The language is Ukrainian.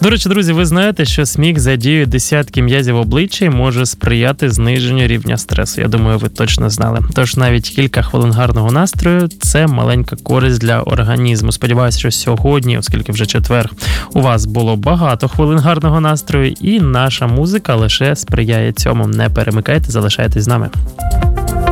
До речі, друзі, ви знаєте, що сміх задіює десятки м'язів обличчя і може сприяти зниженню рівня стресу. Я думаю, ви точно знали. Тож навіть кілька хвилин гарного настрою – це маленька користь для організму. Сподіваюся, що сьогодні, оскільки вже четвер, у вас було багато хвилин гарного настрою, і наша музика лише сприяє цьому. Не перемикайте, залишайтесь з нами.